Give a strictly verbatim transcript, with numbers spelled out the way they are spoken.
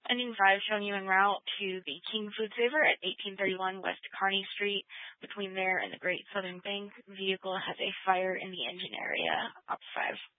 Ending five, showing you en route to the King Food Saver at eighteen thirty-one West Kearney Street. Between there and the Great Southern Bank, vehicle has a fire in the engine area. Op five.